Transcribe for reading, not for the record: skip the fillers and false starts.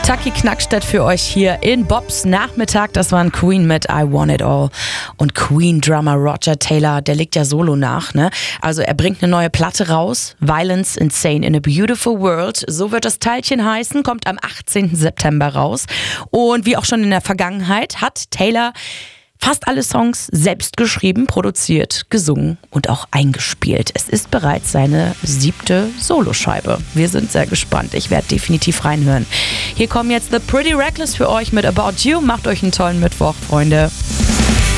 Taki Knackstedt für euch hier in Bobs Nachmittag. Das waren Queen mit I Want It All. Und Queen-Drummer Roger Taylor, der legt ja solo nach, ne? Also er bringt eine neue Platte raus. Violence Insane in a Beautiful World. So wird das Teilchen heißen. Kommt am 18. September raus. Und wie auch schon in der Vergangenheit hat Taylor fast alle Songs selbst geschrieben, produziert, gesungen und auch eingespielt. Es ist bereits seine 7. Soloscheibe. Wir sind sehr gespannt. Ich werde definitiv reinhören. Hier kommen jetzt The Pretty Reckless für euch mit About You. Macht euch einen tollen Mittwoch, Freunde.